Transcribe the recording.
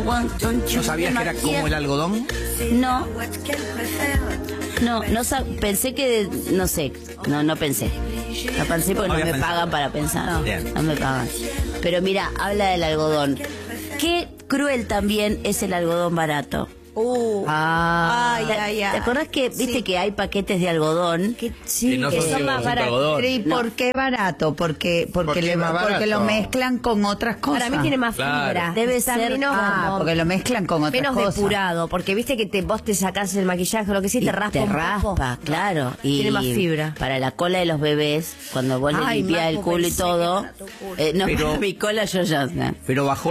¿No sabías que era como el algodón? No. Pensé que, no sé, no pensé. No pensé porque no me pagan para pensar. No me pagan. Pero mira, habla del algodón. Qué cruel también es el algodón barato. ¿Te acordás que viste que hay paquetes de algodón que son más baratos? ¿Y por qué barato? Porque lo mezclan con otras cosas. Para mí tiene más fibra. Debe ser porque lo mezclan con otras menos cosas. depurado, porque viste que vos te sacás el maquillaje o lo que sí, te raspa un poco. Claro. Y tiene más fibra. Para la cola de los bebés, cuando vos le limpiás el culo y todo, no, pero mi cola yo ya. Pero bajó